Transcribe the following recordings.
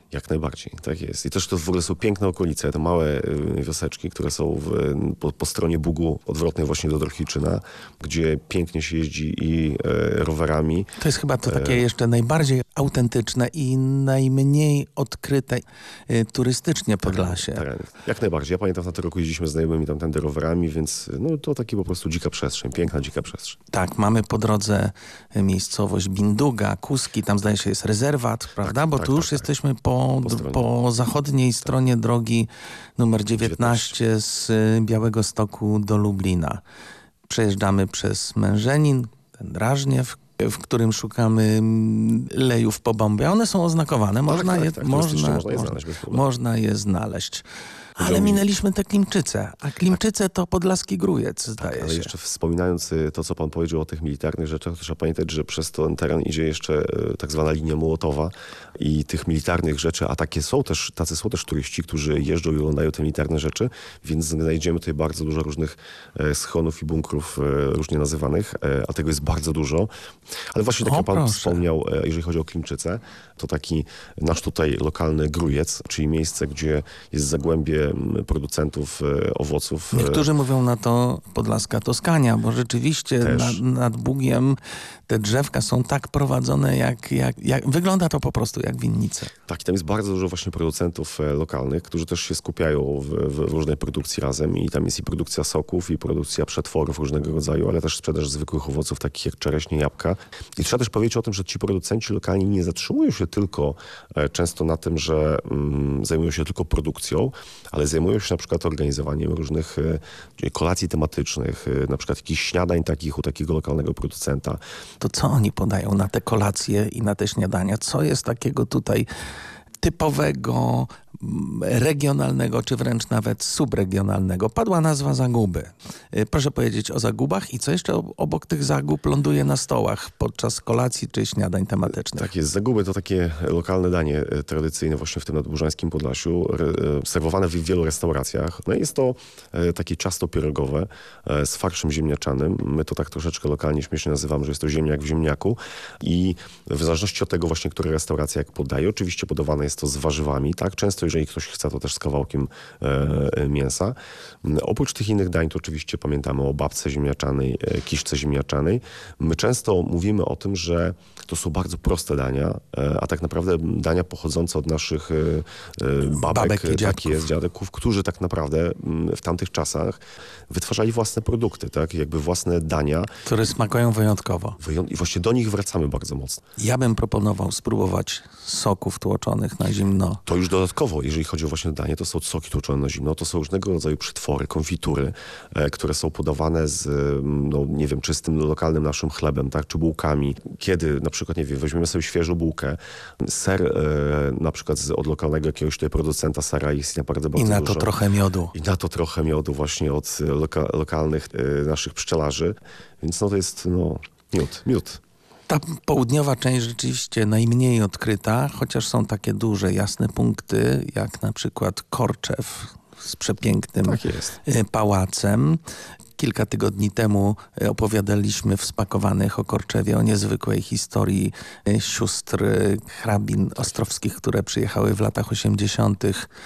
Jak najbardziej, tak jest. I też to w ogóle są piękne okolice, te małe wioseczki, które są po stronie Bugu, odwrotnej właśnie do Drohiczyna, gdzie pięknie się jeździ i rowerami. To jest chyba to takie jeszcze najbardziej autentyczne i najmniej odkryte turystycznie Podlasie. Tereny. Jak najbardziej. Ja pamiętam, na tym roku jeździliśmy z znajomymi tamtędy rowerami, więc no, to taki po prostu dzika przestrzeń, piękna dzika przestrzeń. Tak, mamy po drodze miejscowość Binduga, Kuski, tam zdaje się jest rezerwat, prawda? Bo tu już jesteśmy po zachodniej stronie drogi numer 19 z Białegostoku do Lublina. Przejeżdżamy przez Mężenin, ten Drażniew, w którym szukamy lejów po bombie. One są oznakowane, można je znaleźć. Ale minęliśmy te Klimczyce, a Klimczyce to podlaski Grójec, zdaje się. Ale jeszcze wspominając to, co pan powiedział o tych militarnych rzeczach, to trzeba pamiętać, że przez ten teren idzie jeszcze tak zwana linia Mołotowa i tych militarnych rzeczy, a tacy są też turyści, którzy jeżdżą i oglądają te militarne rzeczy, więc znajdziemy tutaj bardzo dużo różnych schronów i bunkrów różnie nazywanych, a tego jest bardzo dużo. Ale właśnie tak jak pan wspomniał, jeżeli chodzi o Klimczyce, to taki nasz tutaj lokalny Grójec, czyli miejsce, gdzie jest zagłębie producentów owoców. Niektórzy mówią na to podlaska Toskania, bo rzeczywiście nad Bugiem te drzewka są tak prowadzone, jak wygląda to po prostu jak winnice. Tak, i tam jest bardzo dużo właśnie producentów lokalnych, którzy też się skupiają w różnej produkcji razem i tam jest i produkcja soków, i produkcja przetworów różnego rodzaju, ale też sprzedaż zwykłych owoców, takich jak czereśnie, jabłka. I trzeba też powiedzieć o tym, że ci producenci lokalni nie zatrzymują się tylko często na tym, że zajmują się tylko produkcją, ale zajmują się na przykład organizowaniem różnych kolacji tematycznych, na przykład jakichś śniadań takich u takiego lokalnego producenta. To co oni podają na te kolacje i na te śniadania? Co jest takiego tutaj typowego, regionalnego, czy wręcz nawet subregionalnego? Padła nazwa Zaguby. Proszę powiedzieć o Zagubach i co jeszcze obok tych Zagób ląduje na stołach podczas kolacji czy śniadań tematycznych? Tak jest. Zaguby to takie lokalne danie tradycyjne właśnie w tym nadburzańskim Podlasiu, serwowane w wielu restauracjach. No i jest to takie ciasto pierogowe z farszem ziemniaczanym. My to tak troszeczkę lokalnie śmiesznie nazywamy, że jest to ziemniak w ziemniaku i w zależności od tego właśnie, która restauracja jak podaje, oczywiście podawane jest to z warzywami, tak? Często jeżeli ktoś chce, to też z kawałkiem mięsa. Oprócz tych innych dań to oczywiście pamiętamy o babce ziemniaczanej, kiszce ziemniaczanej. My często mówimy o tym, że to są bardzo proste dania, a tak naprawdę dania pochodzące od naszych babek dziadków, którzy tak naprawdę w tamtych czasach wytwarzali własne produkty, tak? Jakby własne dania. Które smakują wyjątkowo. I właśnie do nich wracamy bardzo mocno. Ja bym proponował spróbować soków tłoczonych na zimno. To już dodatkowo, jeżeli chodzi o właśnie danie, to są soki tłoczone na zimno, to są różnego rodzaju przetwory, konfitury, które są podawane z, no nie wiem, czystym, lokalnym naszym chlebem, tak, czy bułkami. Kiedy na przykład, nie wiem, weźmiemy sobie świeżą bułkę, ser na przykład od lokalnego jakiegoś tutaj producenta sera jest naprawdę bardzo dużo. I na to trochę miodu. I na to trochę miodu właśnie od lokalnych naszych pszczelarzy, więc no to jest miód. Ta południowa część rzeczywiście najmniej odkryta, chociaż są takie duże, jasne punkty, jak na przykład Korczew z przepięknym pałacem. Kilka tygodni temu opowiadaliśmy w Spakowanych o Korczewie, o niezwykłej historii sióstr hrabin ostrowskich, które przyjechały w latach 80.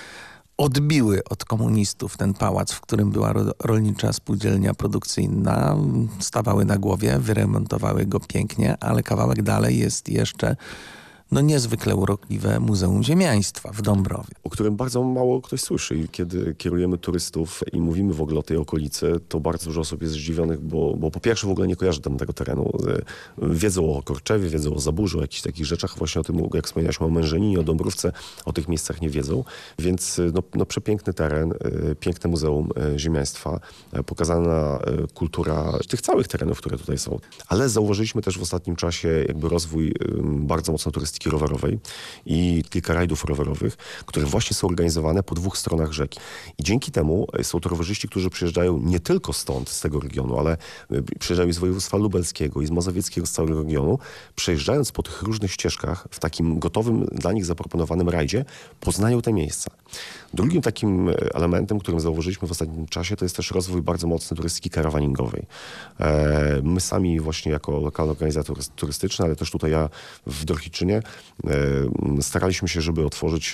Odbiły od komunistów ten pałac, w którym była rolnicza spółdzielnia produkcyjna. Stawały na głowie, wyremontowały go pięknie, ale kawałek dalej jest jeszcze niezwykle urokliwe Muzeum Ziemiaństwa w Dąbrowie. O którym bardzo mało ktoś słyszy. I kiedy kierujemy turystów i mówimy w ogóle o tej okolicy, to bardzo dużo osób jest zdziwionych, bo po pierwsze w ogóle nie kojarzy tego terenu. Wiedzą o Korczewie, wiedzą o Zaburzu, o jakichś takich rzeczach. Właśnie o tym, jak wspomnialiśmy o Mężeninie, o Dąbrówce, o tych miejscach nie wiedzą. Więc przepiękny teren, piękne Muzeum Ziemiaństwa, pokazana kultura tych całych terenów, które tutaj są. Ale zauważyliśmy też w ostatnim czasie jakby rozwój bardzo mocno turystyki rowerowej i kilka rajdów rowerowych, które właśnie są organizowane po dwóch stronach rzeki. I dzięki temu są to rowerzyści, którzy przyjeżdżają nie tylko stąd, z tego regionu, ale przyjeżdżają z województwa lubelskiego i z mazowieckiego, z całego regionu, przejeżdżając po tych różnych ścieżkach, w takim gotowym dla nich zaproponowanym rajdzie, poznają te miejsca. Drugim takim elementem, którym zauważyliśmy w ostatnim czasie, to jest też rozwój bardzo mocny turystyki karawaningowej. My sami właśnie jako lokalny organizator turystyczny, ale też tutaj ja w Drohiczynie staraliśmy się, żeby otworzyć